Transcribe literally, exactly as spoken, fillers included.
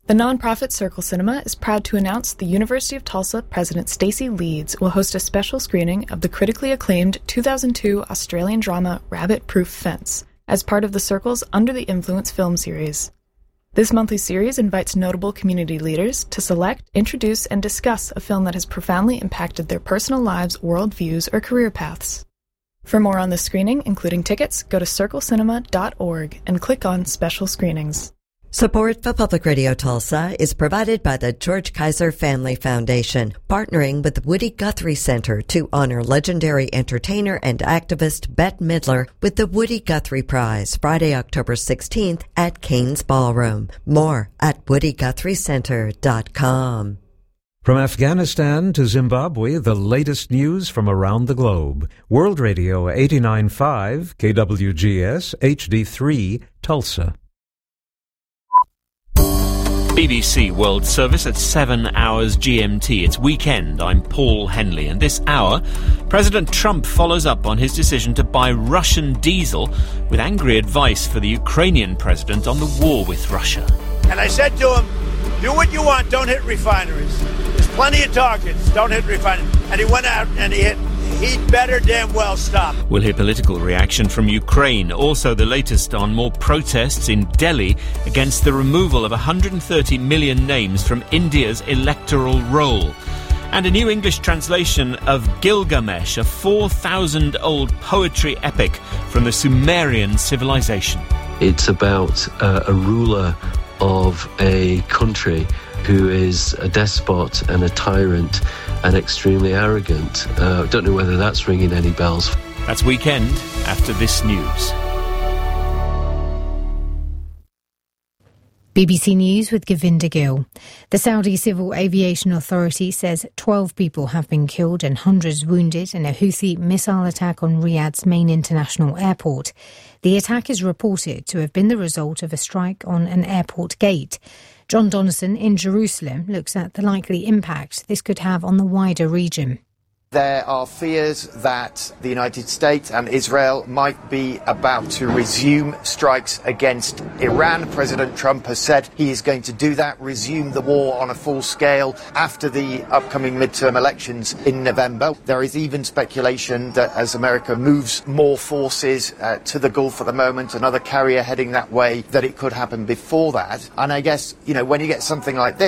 The nonprofit Circle Cinema is proud to announce the University of Tulsa President Stacey Leeds will host a special screening of the critically acclaimed two thousand two Australian drama Rabbit Proof Fence as part of the Circle's Under the Influence film series. This monthly series invites notable community leaders to select, introduce, and discuss a film that has profoundly impacted their personal lives, worldviews, or career paths. For more on this screening, including tickets, go to circle cinema dot org and click on Special Screenings. Support for Public Radio Tulsa is provided by the George Kaiser Family Foundation, partnering with the Woody Guthrie Center to honor legendary entertainer and activist Bette Midler with the Woody Guthrie Prize, Friday, October sixteenth at Kane's Ballroom. More at woody guthrie center dot com. From Afghanistan to Zimbabwe, the latest news from around the globe. World Radio eighty-nine point five, K W G S, H D three, Tulsa. B B C World Service at seven hours G M T. It's weekend. I'm Paul Henley. And this hour, President Trump follows up on his decision to buy Russian diesel with angry advice for the Ukrainian president on the war with Russia. And I said to him, do what you want, don't hit refineries. There's plenty of targets, don't hit refineries. And he went out and he hit. He'd better damn well stop. We'll hear political reaction from Ukraine. Also the latest on more protests in Delhi against the removal of one hundred thirty million names from India's electoral roll. And a new English translation of Gilgamesh, a four thousand old poetry epic from the Sumerian civilization. It's about uh, a ruler of a country who is a despot and a tyrant and extremely arrogant. I uh, don't know whether that's ringing any bells. That's Weekend after this news. B B C News with Govinda Gill. The Saudi Civil Aviation Authority says twelve people have been killed and hundreds wounded in a Houthi missile attack on Riyadh's main international airport. The attack is reported to have been the result of a strike on an airport gate. John Donnison in Jerusalem looks at the likely impact this could have on the wider region. There are fears that the United States and Israel might be about to resume strikes against Iran. President Trump has said he is going to do that, resume the war on a full scale after the upcoming midterm elections in November. There is even speculation that as America moves more forces uh, to the Gulf at the moment, another carrier heading that way, that it could happen before that. And I guess, you know, when you get something like this,